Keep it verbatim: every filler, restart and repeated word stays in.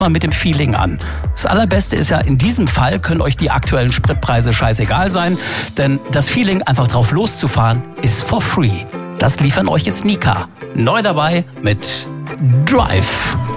mal mit dem Feeling an. Das Allerbeste ist ja, in diesem Fall können euch die aktuellen Spritpreise scheißegal sein, denn das Feeling, einfach drauf loszufahren, ist for free. Das liefern euch jetzt Nika. Neu dabei mit Drive.